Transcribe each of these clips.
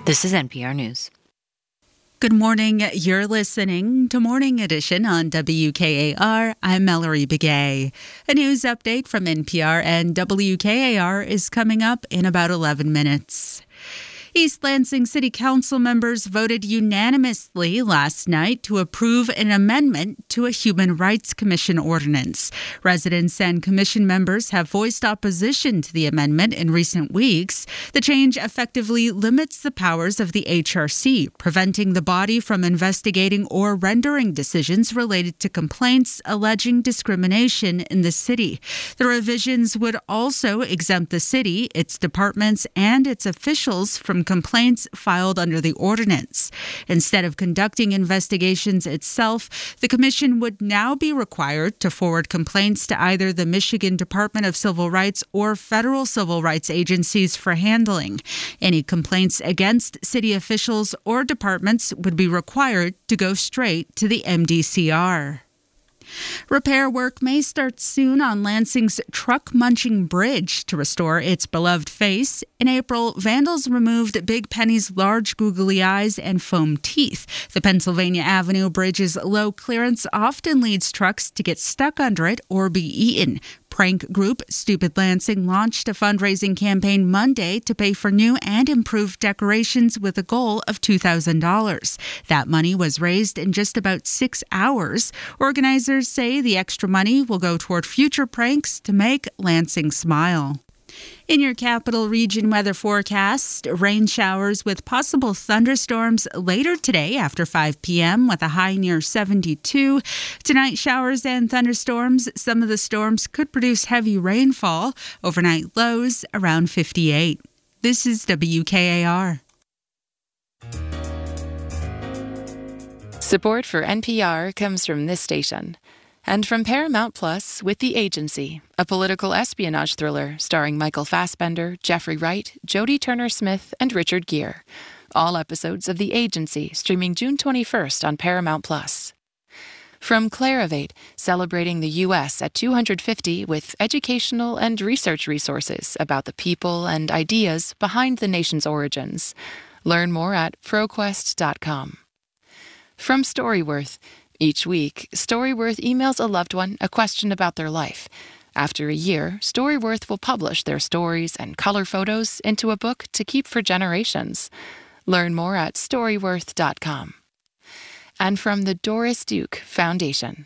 This is NPR News. Good morning. You're listening to Morning Edition on WKAR. I'm Mallory Begay. A news update from NPR and WKAR is coming up in about 11 minutes. East Lansing City Council members voted unanimously last night to approve an amendment to a Human Rights Commission ordinance. Residents and commission members have voiced opposition to the amendment in recent weeks. The change effectively limits the powers of the HRC, preventing the body from investigating or rendering decisions related to complaints alleging discrimination in the city. The revisions would also exempt the city, its departments, and its officials from complaints filed under the ordinance. Instead of conducting investigations itself, the commission would now be required to forward complaints to either the Michigan Department of Civil Rights or federal civil rights agencies for handling. Any complaints against city officials or departments would be required to go straight to the MDCR. Repair work may start soon on Lansing's Truck-Munching Bridge to restore its beloved face. In April, vandals removed Big Penny's large googly eyes and foam teeth. The Pennsylvania Avenue Bridge's low clearance often leads trucks to get stuck under it or be eaten. Prank group Stupid Lansing launched a fundraising campaign Monday to pay for new and improved decorations with a goal of $2,000. That money was raised in just about 6 hours. Organizers say the extra money will go toward future pranks to make Lansing smile. In your capital region weather forecast, rain showers with possible thunderstorms later today after 5 p.m. with a high near 72. Tonight, showers and thunderstorms. Some of the storms could produce heavy rainfall. Overnight lows around 58. This is WKAR. Support for NPR comes from this station. And from Paramount Plus with The Agency, a political espionage thriller starring Michael Fassbender, Jeffrey Wright, Jodie Turner-Smith, and Richard Gere. All episodes of The Agency streaming June 21st on Paramount Plus. From Clarivate, celebrating the U.S. at 250 with educational and research resources about the people and ideas behind the nation's origins. Learn more at ProQuest.com. From Storyworth, each week, Storyworth emails a loved one a question about their life. After a year, Storyworth will publish their stories and color photos into a book to keep for generations. Learn more at Storyworth.com. And from the Doris Duke Foundation.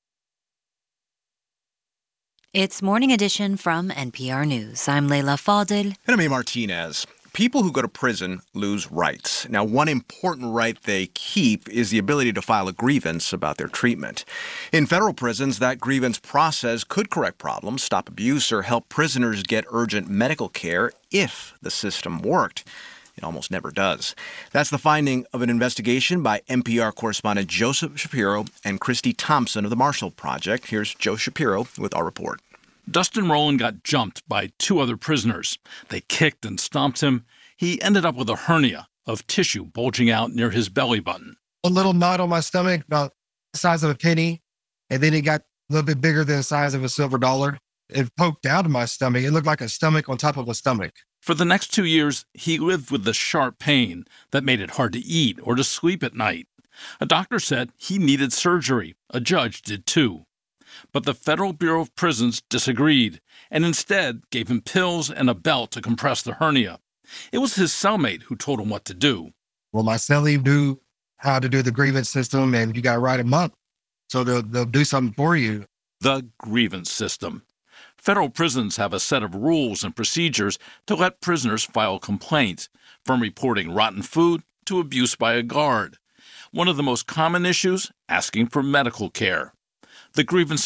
It's Morning Edition from NPR News. I'm Leila Fadel. And I'm A. Martinez. People who go to prison lose rights. Now, one important right they keep is the ability to file a grievance about their treatment. In federal prisons, that grievance process could correct problems, stop abuse, or help prisoners get urgent medical care if the system worked. It almost never does. That's the finding of an investigation by NPR correspondent Joseph Shapiro and Christy Thompson of the Marshall Project. Here's Joe Shapiro with our report. Dustin Rowland got jumped by 2 other prisoners. They kicked and stomped him. He ended up with a hernia of tissue bulging out near his belly button. A little knot on my stomach, about the size of a penny, and then it got a little bit bigger than the size of a silver dollar. It poked out of my stomach. It looked like a stomach on top of a stomach. For the next 2 years, he lived with the sharp pain that made it hard to eat or to sleep at night. A doctor said he needed surgery. A judge did too. But the Federal Bureau of Prisons disagreed and instead gave him pills and a belt to compress the hernia. It was his cellmate who told him what to do. Well, my cellie knew how to do the grievance system, and you got to write them up. So they'll do something for you. The grievance system. Federal prisons have a set of rules and procedures to let prisoners file complaints, from reporting rotten food to abuse by a guard. One of the most common issues, asking for medical care. The grievance